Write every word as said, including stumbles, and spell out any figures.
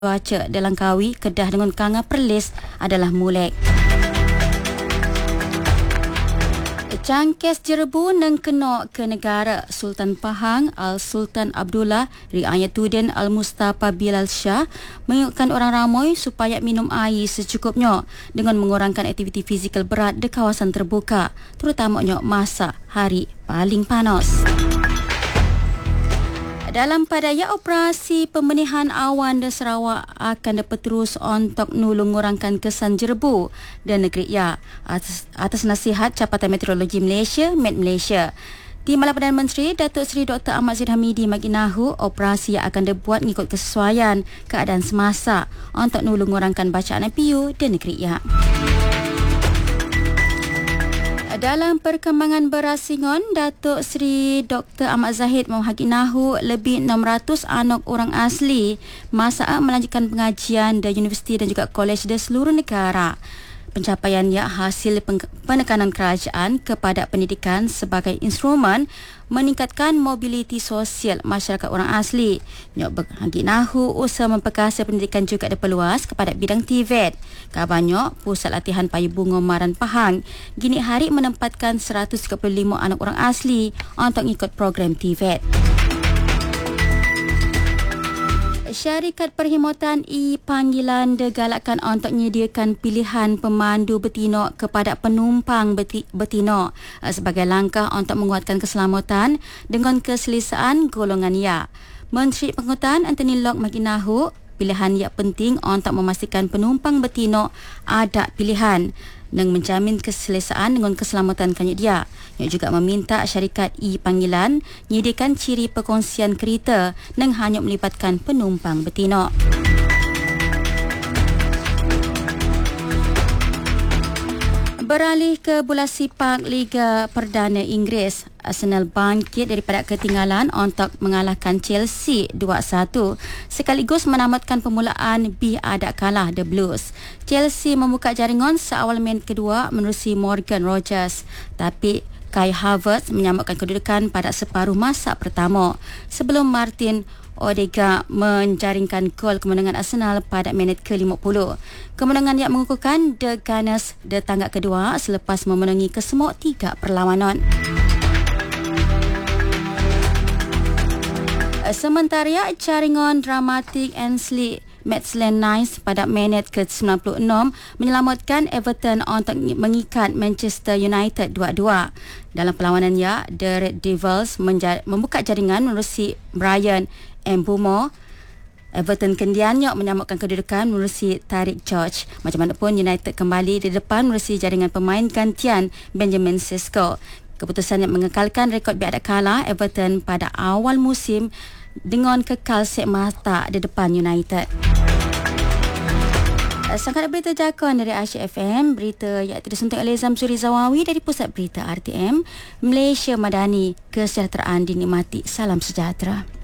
Cuaca di Langkawi, Kedah dengan Kanga Perlis adalah molek. Cangkes Jerebu nang kena ke negara Sultan Pahang Al-Sultan Abdullah Riayatuddin Al-Mustafa Bilal Shah mengingatkan orang ramai supaya minum air secukupnya dengan mengurangkan aktiviti fizikal berat di kawasan terbuka, terutamanya masa hari paling panas. Dalam padaya operasi pembenihan awan di Sarawak akan dapat terus untuk nulung ngurangkan kesan jerebu dan negeri ya atas, atas nasihat Jabatan Meteorologi Malaysia, Met Malaysia. Di Malam Perdana Menteri, Datuk Seri Doktor Ahmad Zahid Hamidi maginahu operasi yang akan dibuat mengikut kesesuaian keadaan semasa untuk nulung ngurangkan bacaan P U di negeri ya. Dalam perkembangan berasingon, Datuk Seri Doktor Ahmad Zahid memhakinahu lebih enam ratus anak orang asli masa melanjutkan pengajian di universiti dan juga kolej di seluruh negara. Pencapaian ia hasil penekanan kerajaan kepada pendidikan sebagai instrumen meningkatkan mobiliti sosial masyarakat orang asli. Nyok berhaginahu usaha memperkasa pendidikan juga diperluas kepada bidang T V E T. Kabarnya, Pusat Latihan Payu Bunga Maran Pahang gini hari menempatkan seratus tiga puluh lima anak orang asli untuk mengikut program T V E T. Syarikat Perkhidmatan E-Panggilan digalakkan untuk menyediakan pilihan pemandu betina kepada penumpang beti, betina sebagai langkah untuk menguatkan keselamatan dengan keselesaan golongan ya. Menteri Pengangkutan Anthony Locke maginahu pilihan yang penting untuk memastikan penumpang betina ada pilihan dan menjamin keselesaan dengan keselamatan kanyak dia. Yang juga meminta syarikat E-Panggilan menyediakan ciri perkongsian kereta dan hanya melibatkan penumpang betina. Beralih ke bola sepak Liga Perdana Inggeris, Arsenal bangkit daripada ketinggalan untuk mengalahkan Chelsea dua satu sekaligus menamatkan permulaan B adak kalah The Blues. Chelsea membuka jaringan seawal minit kedua menerusi Morgan Rogers, tapi Kai Havertz menyamakan kedudukan pada separuh masa pertama sebelum Martin Odegaard menjaringkan gol kemenangan Arsenal pada minit ke lima puluh. Kemenangan yang mengukuhkan The Gunners di tanggap kedua selepas memenangi kesemua tiga perlawanan. Sementara jaringan dramatik Ainsley Maitland-Niles pada minit ke sembilan puluh enam menyelamatkan Everton untuk mengikat Manchester United dua dua. Dalam perlawanannya, The Red Devils menja- membuka jaringan menerusi Brian Mbeumo. Everton kemudiannya menyamakan kedudukan menerusi Tariq George. Macam mana pun United kembali di depan menerusi jaringan pemain gantian Benjamin Sesko. Keputusan yang mengekalkan rekod biada kalah Everton pada awal musim dengan kekal sekmata di depan United. Sangkata berita jakon dari Asia F M, berita yang disuntik oleh Zamzuri Zawawi dari Pusat Berita R T M, Malaysia Madani, kesejahteraan dinikmati, salam sejahtera.